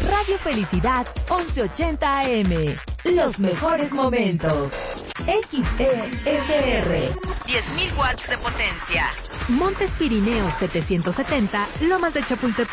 Radio Felicidad 1180 AM. Los mejores momentos. XESR. 10.000 watts de potencia. Montes Pirineos 770, Lomas de Chapultepec.